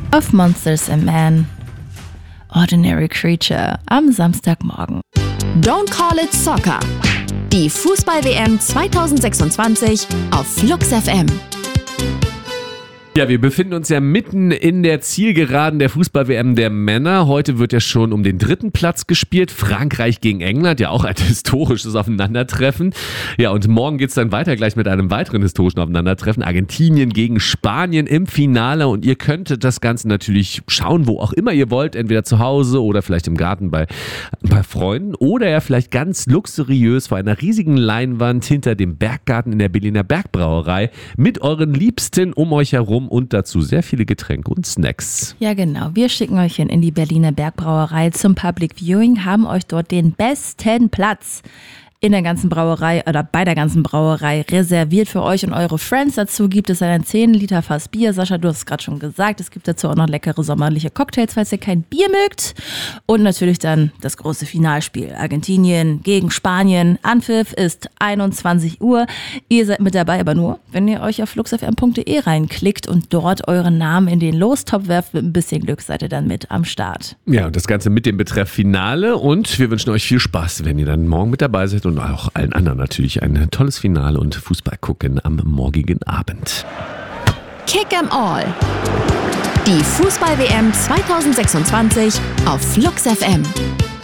Of Monsters and Men. Ordinary Creature am Samstagmorgen. Don't Call It Soccer. Die Fußball-WM 2026 auf Flux FM. Ja, wir befinden uns ja mitten in der Zielgeraden der Fußball-WM der Männer. Heute wird ja schon um den 3. Platz gespielt. Frankreich gegen England, ja auch ein historisches Aufeinandertreffen. Ja, und morgen geht's dann weiter gleich mit einem weiteren historischen Aufeinandertreffen. Argentinien gegen Spanien im Finale. Und ihr könnt das Ganze natürlich schauen, wo auch immer ihr wollt. Entweder zu Hause oder vielleicht im Garten bei Freunden. Oder ja vielleicht ganz luxuriös vor einer riesigen Leinwand hinter dem Berggarten in der Berliner Bergbrauerei mit euren Liebsten um euch herum. Und dazu sehr viele Getränke und Snacks. Ja, genau. Wir schicken euch in die Berliner Bergbrauerei zum Public Viewing, haben euch dort den besten Platz in der ganzen Brauerei oder bei der ganzen Brauerei reserviert für euch und eure Friends. Dazu gibt es ein 10 Liter Fass Bier. Sascha, du hast es gerade schon gesagt. Es gibt dazu auch noch leckere sommerliche Cocktails, falls ihr kein Bier mögt. Und natürlich dann das große Finalspiel. Argentinien gegen Spanien. Anpfiff ist 21 Uhr. Ihr seid mit dabei, aber nur, wenn ihr euch auf fluxfm.de reinklickt und dort euren Namen in den Lostopf werft. Mit ein bisschen Glück seid ihr dann mit am Start. Ja, und das Ganze mit dem Betreff Finale. Und wir wünschen euch viel Spaß, wenn ihr dann morgen mit dabei seid. Und auch allen anderen natürlich ein tolles Finale und Fußball gucken am morgigen Abend. Kick 'em All. Die Fußball-WM 2026 auf Flux FM.